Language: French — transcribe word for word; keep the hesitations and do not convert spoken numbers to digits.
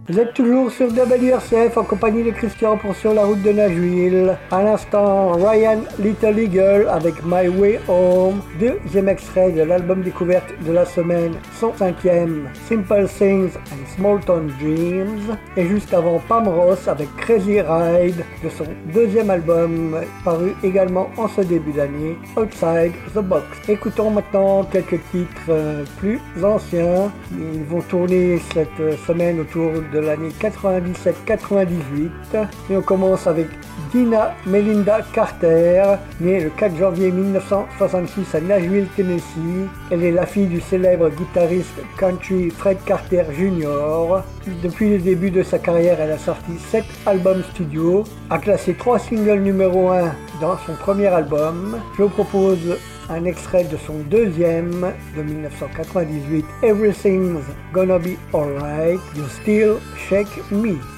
Vous êtes toujours sur W R C F en compagnie de Christian pour Sur la route de Nashville. À l'instant, Ryan Little Eagle avec My Way Home, deuxième extrait de l'album découverte de la semaine, son cinquième, Simple Things and Small Town Dreams. Et juste avant, Pam Ross avec Crazy Ride de son deuxième album, paru également en ce début d'année, Outside the Box. Écoutons maintenant quelques titres plus anciens. Ils vont tourner cette semaine autour de l'année quatre-vingt-dix-sept quatre-vingt-dix-huit et on commence avec Dina Melinda Carter, née le quatre janvier mille neuf cent soixante-six à Nashville, Tennessee. Elle est la fille du célèbre guitariste country Fred Carter junior Depuis le début de sa carrière, elle a sorti sept albums studio, a classé trois singles numéro un dans son premier album. Je vous propose un extrait de son deuxième de mille neuf cent quatre-vingt-dix-huit, Everything's Gonna Be Alright, You Still Shake Me.